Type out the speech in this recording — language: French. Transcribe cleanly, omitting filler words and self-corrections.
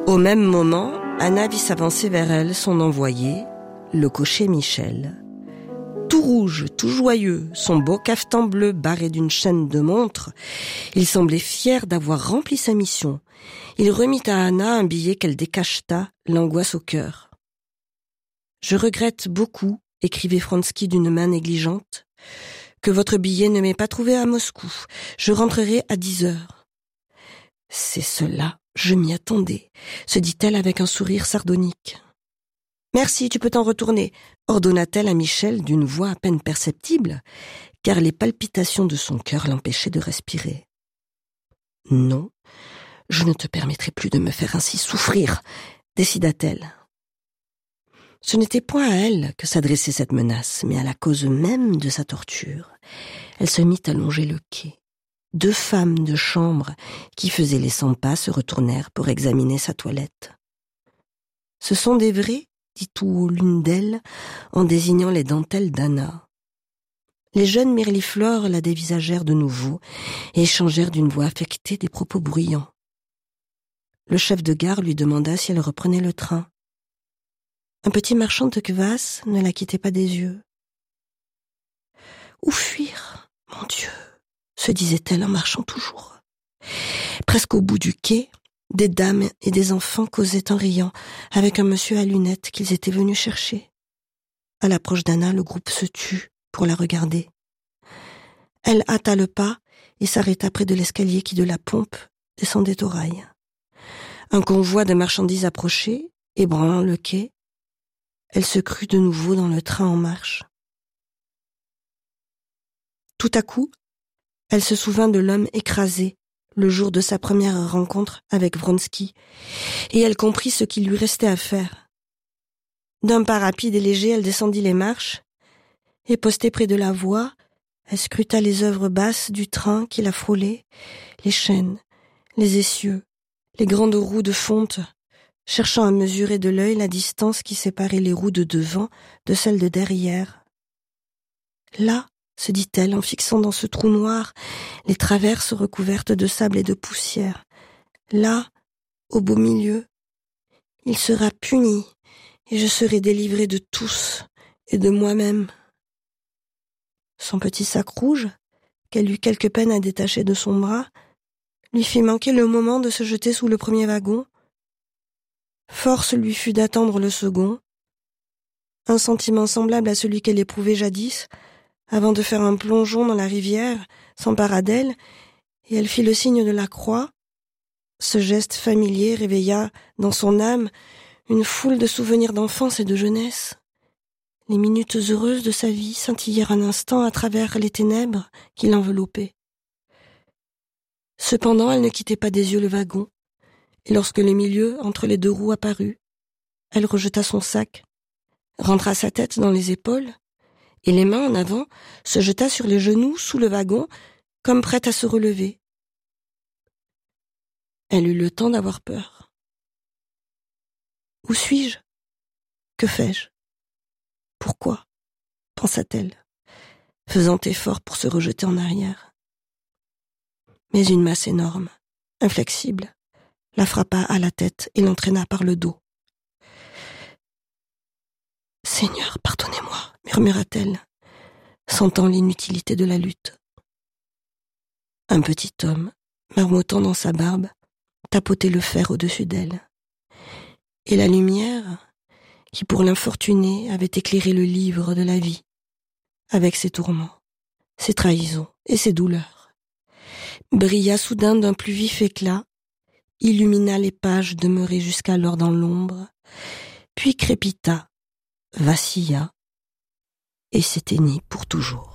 Au même moment, Anna vit s'avancer vers elle son envoyé, le cocher Michel. Tout rouge, tout joyeux, son beau cafetan bleu barré d'une chaîne de montre, il semblait fier d'avoir rempli sa mission. Il remit à Anna un billet qu'elle décacheta, l'angoisse au cœur. « Je regrette beaucoup, écrivait Vronsky d'une main négligente, que votre billet ne m'ait pas trouvé à Moscou. Je rentrerai à 10 heures. » « C'est cela, je m'y attendais, » se dit-elle avec un sourire sardonique. « Merci, tu peux t'en retourner, » ordonna-t-elle à Michel d'une voix à peine perceptible, car les palpitations de son cœur l'empêchaient de respirer. « Non, je ne te permettrai plus de me faire ainsi souffrir, » décida-t-elle. Ce n'était point à elle que s'adressait cette menace, mais à la cause même de sa torture. Elle se mit à longer le quai. 2 femmes de chambre qui faisaient les 100 pas se retournèrent pour examiner sa toilette. « Ce sont des vrais ?» dit tout haut l'une d'elles en désignant les dentelles d'Anna. Les jeunes Mirliflor la dévisagèrent de nouveau et échangèrent d'une voix affectée des propos bruyants. Le chef de gare lui demanda si elle reprenait le train. Un petit marchand de kvass ne la quittait pas des yeux. « Où fuir, mon Dieu ?» se disait-elle en marchant toujours. Presque au bout du quai, des dames et des enfants causaient en riant avec un monsieur à lunettes qu'ils étaient venus chercher. À l'approche d'Anna, le groupe se tut pour la regarder. Elle hâta le pas et s'arrêta près de l'escalier qui, de la pompe, descendait au rail. Un convoi de marchandises approchait, ébranlant le quai. Elle se crut de nouveau dans le train en marche. Tout à coup, elle se souvint de l'homme écrasé le jour de sa première rencontre avec Vronsky, et elle comprit ce qu'il lui restait à faire. D'un pas rapide et léger, elle descendit les marches, et postée près de la voie, elle scruta les œuvres basses du train qui la frôlaient, les chaînes, les essieux, les grandes roues de fonte, cherchant à mesurer de l'œil la distance qui séparait les roues de devant de celles de derrière. Là, se dit-elle en fixant dans ce trou noir les traverses recouvertes de sable et de poussière. Là, au beau milieu, il sera puni et je serai délivrée de tous et de moi-même. Son petit sac rouge, qu'elle eut quelque peine à détacher de son bras, lui fit manquer le moment de se jeter sous le premier wagon. Force lui fut d'attendre le second. Un sentiment semblable à celui qu'elle éprouvait jadis, avant de faire un plongeon dans la rivière, s'empara d'elle, et elle fit le signe de la croix. Ce geste familier réveilla dans son âme une foule de souvenirs d'enfance et de jeunesse. Les minutes heureuses de sa vie scintillèrent un instant à travers les ténèbres qui l'enveloppaient. Cependant, elle ne quittait pas des yeux le wagon, et lorsque le milieu entre les 2 roues apparut, elle rejeta son sac, rentra sa tête dans les épaules, et les mains en avant, se jeta sur les genoux sous le wagon, comme prête à se relever. Elle eut le temps d'avoir peur. « Où suis-je ? Que fais-je ? Pourquoi ? » pensa-t-elle, faisant effort pour se rejeter en arrière. Mais une masse énorme, inflexible, la frappa à la tête et l'entraîna par le dos. « Seigneur, pardonnez-moi » murmura-t-elle, sentant l'inutilité de la lutte. Un petit homme, marmottant dans sa barbe, tapotait le fer au-dessus d'elle. Et la lumière, qui pour l'infortuné avait éclairé le livre de la vie, avec ses tourments, ses trahisons et ses douleurs, brilla soudain d'un plus vif éclat, illumina les pages demeurées jusqu'alors dans l'ombre, puis crépita, vacilla et s'éteignit pour toujours.